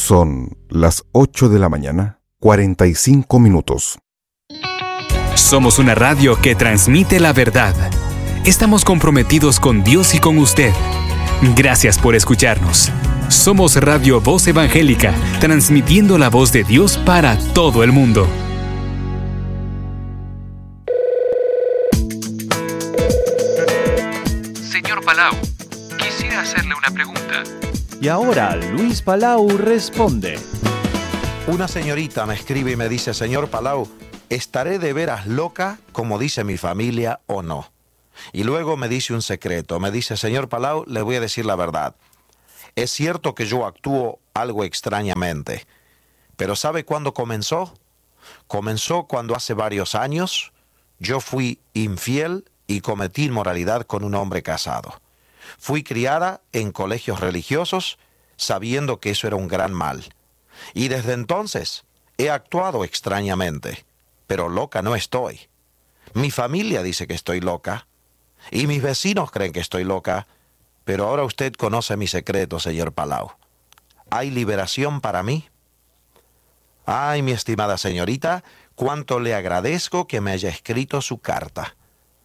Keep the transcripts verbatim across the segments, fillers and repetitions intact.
Son las ocho de la mañana, cuarenta y cinco minutos. Somos una radio que transmite la verdad. Estamos comprometidos con Dios y con usted. Gracias por escucharnos. Somos Radio Voz Evangélica, transmitiendo la voz de Dios para todo el mundo. Señor Palau, quisiera hacerle una pregunta. Y ahora Luis Palau responde. Una señorita me escribe y me dice: señor Palau, ¿estaré de veras loca, como dice mi familia, o no? Y luego me dice un secreto. Me dice: señor Palau, le voy a decir la verdad. Es cierto que yo actúo algo extrañamente, pero ¿sabe cuándo comenzó? Comenzó cuando hace varios años yo fui infiel y cometí inmoralidad con un hombre casado. Fui criada en colegios religiosos sabiendo que eso era un gran mal. Y desde entonces he actuado extrañamente, pero loca no estoy. Mi familia dice que estoy loca y mis vecinos creen que estoy loca, pero ahora usted conoce mi secreto, señor Palau. ¿Hay liberación para mí? Ay, mi estimada señorita, cuánto le agradezco que me haya escrito su carta.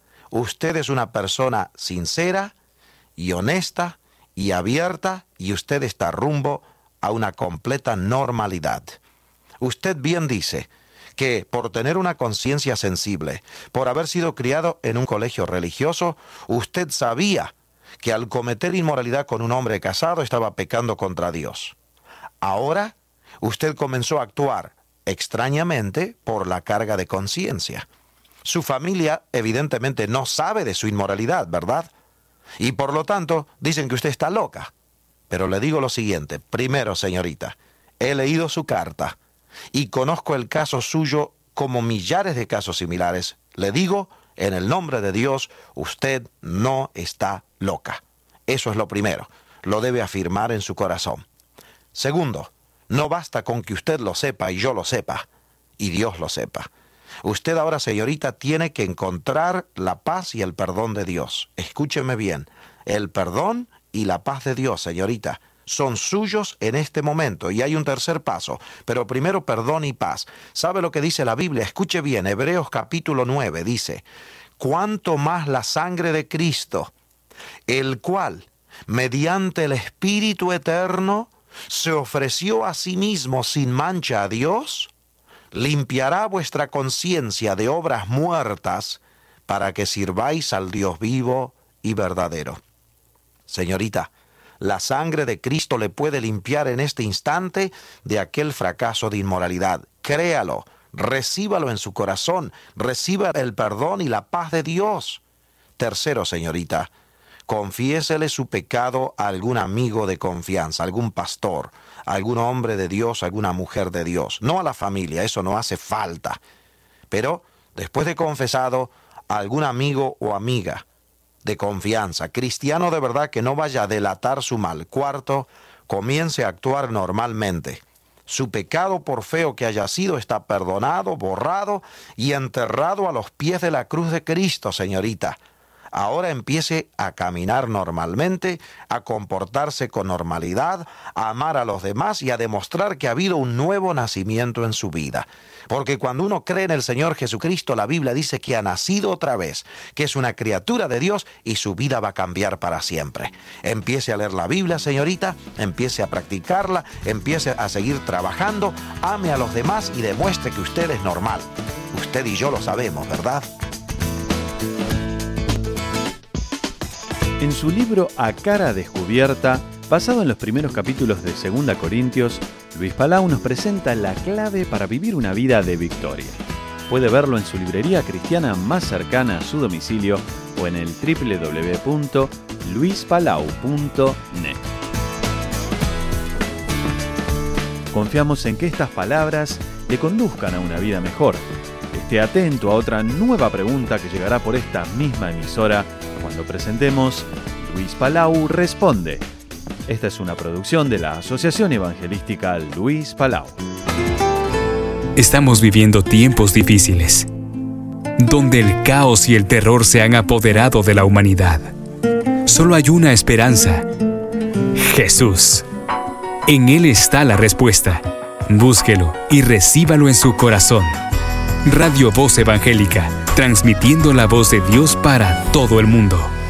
Usted es una persona sincera y honesta y abierta, y usted está rumbo a una completa normalidad. Usted bien dice que por tener una conciencia sensible, por haber sido criado en un colegio religioso, usted sabía que al cometer inmoralidad con un hombre casado estaba pecando contra Dios. Ahora, usted comenzó a actuar extrañamente por la carga de conciencia. Su familia evidentemente no sabe de su inmoralidad, ¿verdad? Y por lo tanto, dicen que usted está loca. Pero le digo lo siguiente: primero, señorita, he leído su carta y conozco el caso suyo como millares de casos similares. Le digo, en el nombre de Dios, usted no está loca. Eso es lo primero. Lo debe afirmar en su corazón. Segundo, no basta con que usted lo sepa y yo lo sepa, y Dios lo sepa. Usted ahora, señorita, tiene que encontrar la paz y el perdón de Dios. Escúcheme bien, el perdón y la paz de Dios, señorita, son suyos en este momento. Y hay un tercer paso, pero primero perdón y paz. ¿Sabe lo que dice la Biblia? Escuche bien, Hebreos capítulo nueve dice: cuánto más la sangre de Cristo, el cual, mediante el Espíritu eterno, se ofreció a sí mismo sin mancha a Dios, limpiará vuestra conciencia de obras muertas para que sirváis al Dios vivo y verdadero. Señorita, la sangre de Cristo le puede limpiar en este instante de aquel fracaso de inmoralidad. Créalo, recíbalo en su corazón, reciba el perdón y la paz de Dios. Tercero, señorita, confiésele su pecado a algún amigo de confianza, algún pastor, algún hombre de Dios, alguna mujer de Dios. No a la familia, eso no hace falta. Pero, después de confesado, a algún amigo o amiga de confianza, cristiano de verdad, que no vaya a delatar su mal. Cuarto, comience a actuar normalmente. Su pecado, por feo que haya sido, está perdonado, borrado y enterrado a los pies de la cruz de Cristo, señorita. Ahora empiece a caminar normalmente, a comportarse con normalidad, a amar a los demás y a demostrar que ha habido un nuevo nacimiento en su vida. Porque cuando uno cree en el Señor Jesucristo, la Biblia dice que ha nacido otra vez, que es una criatura de Dios y su vida va a cambiar para siempre. Empiece a leer la Biblia, señorita, empiece a practicarla, empiece a seguir trabajando, ame a los demás y demuestre que usted es normal. Usted y yo lo sabemos, ¿verdad? En su libro A Cara Descubierta, basado en los primeros capítulos de Segunda Corintios, Luis Palau nos presenta la clave para vivir una vida de victoria. Puede verlo en su librería cristiana más cercana a su domicilio o en el doble u doble u doble u punto luis palau punto net. Confiamos en que estas palabras le conduzcan a una vida mejor. Esté atento a otra nueva pregunta que llegará por esta misma emisora cuando presentemos Luis Palau Responde. Esta es una producción de la Asociación Evangelística Luis Palau. Estamos viviendo tiempos difíciles, donde el caos y el terror se han apoderado de la humanidad. Solo hay una esperanza: Jesús. En Él está la respuesta. Búsquelo y recíbalo en su corazón. Radio Voz Evangélica, transmitiendo la voz de Dios para todo el mundo.